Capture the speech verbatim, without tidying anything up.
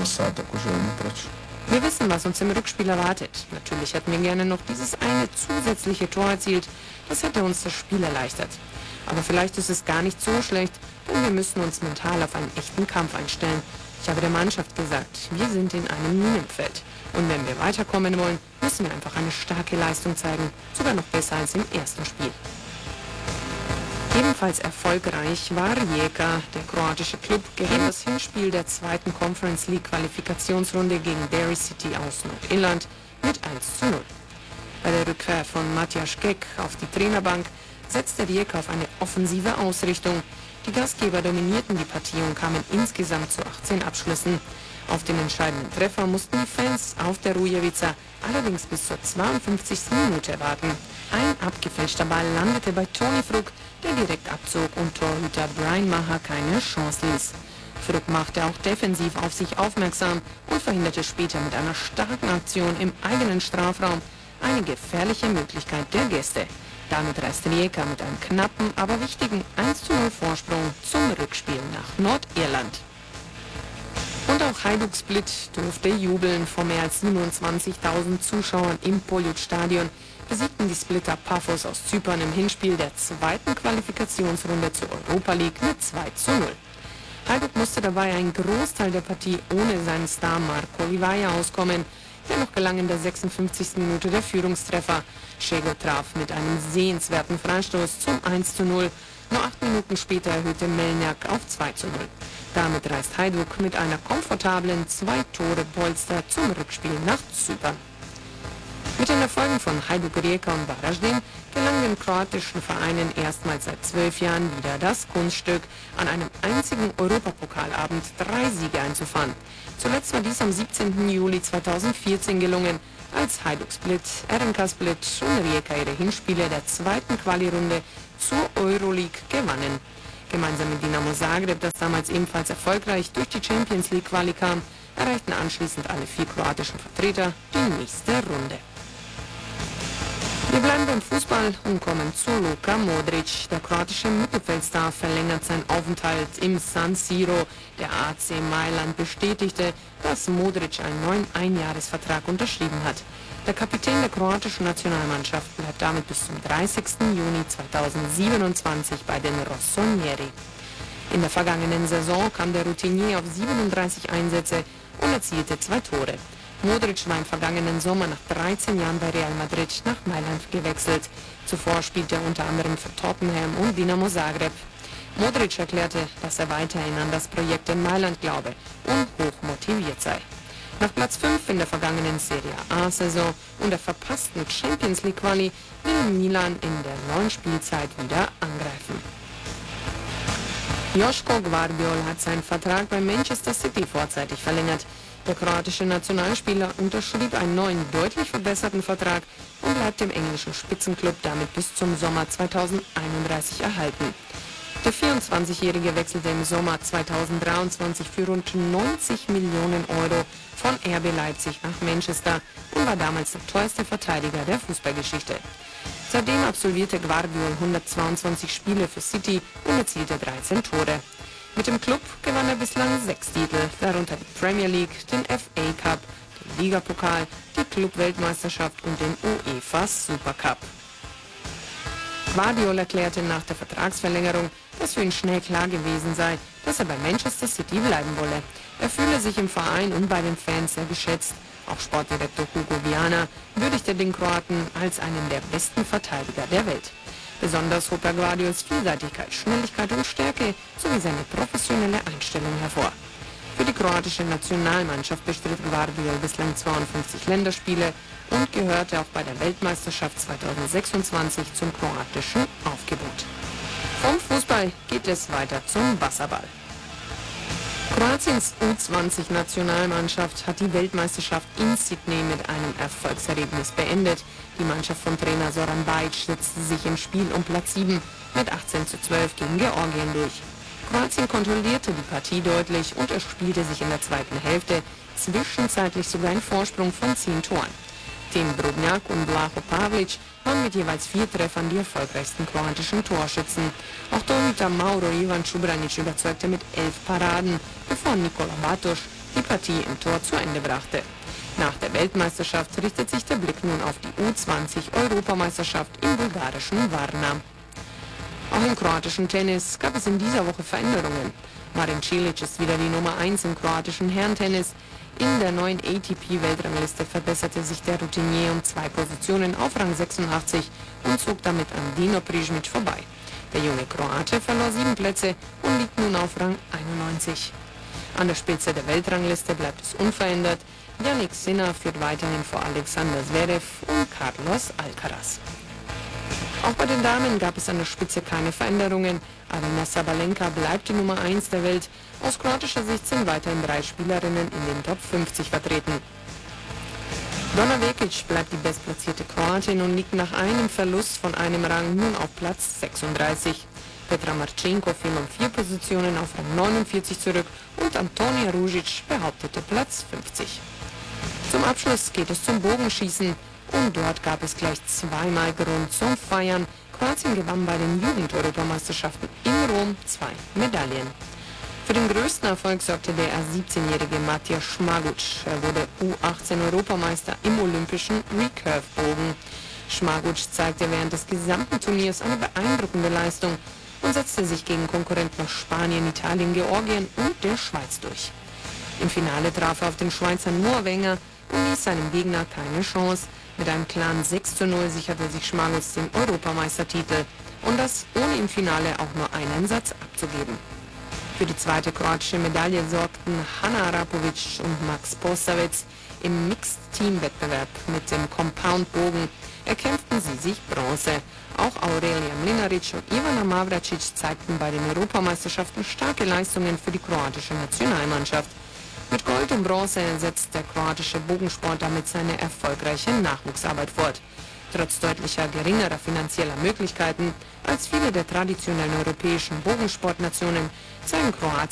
passata, così un approccio. Wir wissen, was uns im Rückspiel erwartet. Natürlich hätten wir gerne noch dieses eine zusätzliche Tor erzielt. Das hätte uns das Spiel erleichtert. Aber vielleicht ist es gar nicht so schlecht, denn wir müssen uns mental auf einen echten Kampf einstellen. Ich habe der Mannschaft gesagt, wir sind in einem Minenfeld. Und wenn wir weiterkommen wollen, müssen wir einfach eine starke Leistung zeigen. Sogar noch besser als im ersten Spiel. Ebenfalls erfolgreich war Rijeka. Der kroatische Klub gewann das Hinspiel der zweiten Conference League Qualifikationsrunde gegen Derry City aus Nordirland mit eins zu null. Bei der Rückkehr von Matjaž Kek auf die Trainerbank setzte Rijeka auf eine offensive Ausrichtung. Die Gastgeber dominierten die Partie und kamen insgesamt zu achtzehn Abschlüssen. Auf den entscheidenden Treffer mussten die Fans auf der Rujevica allerdings bis zur zweiundfünfzigsten Minute warten. Ein abgefälschter Ball landete bei Toni Fruk, der direkt abzog und Torhüter Brian Maher keine Chance ließ. Fruk machte auch defensiv auf sich aufmerksam und verhinderte später mit einer starken Aktion im eigenen Strafraum eine gefährliche Möglichkeit der Gäste. Damit reist Rijeka mit einem knappen, aber wichtigen eins zu null Vorsprung zum Rückspiel nach Nordirland. Und auch Hajduk Split durfte jubeln. Vor mehr als siebenundzwanzigtausend Zuschauern im Poljud-Stadion besiegten die Splitter Paphos aus Zypern im Hinspiel der zweiten Qualifikationsrunde zur Europa League mit zwei zu null. Hajduk musste dabei einen Großteil der Partie ohne seinen Star Marko Livaja auskommen. Dennoch gelang in der sechsundfünfzigsten Minute der Führungstreffer. Šego traf mit einem sehenswerten Freistoß zum eins zu null. Nur acht Minuten später erhöhte Melniak auf zwei zu null. Damit reist Hajduk mit einer komfortablen Zwei-Tore-Polster zum Rückspiel nach Zypern. Mit den Erfolgen von Hajduk Rijeka und Varaždin gelang den kroatischen Vereinen erstmals seit zwölf Jahren wieder das Kunststück, an einem einzigen Europapokalabend drei Siege einzufahren. Zuletzt war dies am siebzehnten Juli zweitausendvierzehn gelungen, als Hajduk Split, R N K Split und Rijeka ihre Hinspiele der zweiten Quali-Runde zur Euroleague gewannen. Gemeinsam mit Dinamo Zagreb, das damals ebenfalls erfolgreich durch die Champions League Quali kam, erreichten anschließend alle vier kroatischen Vertreter die nächste Runde. Wir bleiben beim Fußball und kommen zu Luka Modric. Der kroatische Mittelfeldstar verlängert seinen Aufenthalt im San Siro. Der A C Mailand bestätigte, dass Modric einen neuen Einjahresvertrag unterschrieben hat. Der Kapitän der kroatischen Nationalmannschaft bleibt damit bis zum dreißigsten Juni zweitausendsiebenundzwanzig bei den Rossoneri. In der vergangenen Saison kam der Routinier auf siebenunddreißig Einsätze und erzielte zwei Tore. Modric war im vergangenen Sommer nach dreizehn Jahren bei Real Madrid nach Mailand gewechselt. Zuvor spielte er unter anderem für Tottenham und Dinamo Zagreb. Modric erklärte, dass er weiterhin an das Projekt in Mailand glaube und hoch motiviert sei. Nach Platz fünf in der vergangenen Serie A-Saison und der verpassten Champions League Quali will Milan in der neuen Spielzeit wieder angreifen. Joško Gvardiol hat seinen Vertrag bei Manchester City vorzeitig verlängert. Der kroatische Nationalspieler unterschrieb einen neuen, deutlich verbesserten Vertrag und bleibt dem englischen Spitzenklub damit bis zum Sommer zweitausendeinunddreißig erhalten. Der vierundzwanzigjährige wechselte im Sommer zweitausenddreiundzwanzig für rund neunzig Millionen Euro von R B Leipzig nach Manchester und war damals der teuerste Verteidiger der Fußballgeschichte. Seitdem absolvierte Gvardiol hundertzweiundzwanzig Spiele für City und erzielte dreizehn Tore. Mit dem Klub gewann er bislang sechs Titel, darunter die Premier League, den F A Cup, den Ligapokal, die Club-Weltmeisterschaft und den UEFA Supercup. Gvardiol erklärte nach der Vertragsverlängerung, dass für ihn schnell klar gewesen sei, dass er bei Manchester City bleiben wolle. Er fühle sich im Verein und bei den Fans sehr geschätzt. Auch Sportdirektor Hugo Viana würdigte den Kroaten als einen der besten Verteidiger der Welt. Besonders hob er Gvardiols Vielseitigkeit, Schnelligkeit und Stärke sowie seine professionelle Einstellung hervor. Für die kroatische Nationalmannschaft bestritt Gvardiol bislang zweiundfünfzig Länderspiele und gehörte auch bei der Weltmeisterschaft zweitausendsechsundzwanzig zum kroatischen Aufgebot. Vom Fußball geht es weiter zum Wasserball. Kroatiens U zwanzig Nationalmannschaft hat die Weltmeisterschaft in Sydney mit einem Erfolgserlebnis beendet. Die Mannschaft von Trainer Zoran Bajic setzte sich im Spiel um Platz sieben mit achtzehn zu zwölf gegen Georgien durch. Kroatien kontrollierte die Partie deutlich und erspielte sich in der zweiten Hälfte zwischenzeitlich sogar einen Vorsprung von zehn Toren. Tim Brubnjak und Vlaho Pavlic waren mit jeweils vier Treffern die erfolgreichsten kroatischen Torschützen. Auch Torhüter Mauro Ivan Čubranić überzeugte mit elf Paraden, bevor Nikola Batos die Partie im Tor zu Ende brachte. Nach der Weltmeisterschaft richtet sich der Blick nun auf die U zwanzig Europameisterschaft im bulgarischen Varna. Auch im kroatischen Tennis gab es in dieser Woche Veränderungen. Marin Cilic ist wieder die Nummer eins im kroatischen Herrentennis. In der neuen A T P-Weltrangliste verbesserte sich der Routinier um zwei Positionen auf Rang sechsundachtzig und zog damit an Dino Prižmić vorbei. Der junge Kroate verlor sieben Plätze und liegt nun auf Rang einundneunzig. An der Spitze der Weltrangliste bleibt es unverändert. Jannik Sinner führt weiterhin vor Alexander Zverev und Carlos Alcaraz. Auch bei den Damen gab es an der Spitze keine Veränderungen. Aryna Sabalenka bleibt die Nummer eins der Welt. Aus kroatischer Sicht sind weiterhin drei Spielerinnen in den Top fünfzig vertreten. Donna Vekic bleibt die bestplatzierte Kroatin und liegt nach einem Verlust von einem Rang nun auf Platz sechsunddreißig. Petra Marcinko fiel um vier Positionen auf Rang neunundvierzig zurück und Antonia Ružić behauptete Platz fünfzig. Zum Abschluss geht es zum Bogenschießen und dort gab es gleich zweimal Grund zum Feiern. Kroatien gewann bei den Jugend-Europameisterschaften in Rom zwei Medaillen. Für den größten Erfolg sorgte der erst siebzehnjährige Matija Šmaguć. Er wurde U achtzehn Europameister im olympischen Recurve-Bogen. Šmaguć zeigte während des gesamten Turniers eine beeindruckende Leistung und setzte sich gegen Konkurrenten aus Spanien, Italien, Georgien und der Schweiz durch. Im Finale traf er auf den Schweizer Noah Wenger und ließ seinem Gegner keine Chance. Mit einem klaren sechs zu null sicherte sich Šmaguć den Europameistertitel und das ohne im Finale auch nur einen Satz abzugeben. Für die zweite kroatische Medaille sorgten Hana Arapović und Max Posavec. Im Mixed-Team-Wettbewerb mit dem Compound-Bogen erkämpften sie sich Bronze. Auch Aurelia Mlinarić und Ivana Mavračić zeigten bei den Europameisterschaften starke Leistungen für die kroatische Nationalmannschaft. Mit Gold und Bronze setzt der kroatische Bogensport damit seine erfolgreiche Nachwuchsarbeit fort. Trotz deutlicher geringerer finanzieller Möglichkeiten als viele der traditionellen europäischen Bogensportnationen zeigen Kroatien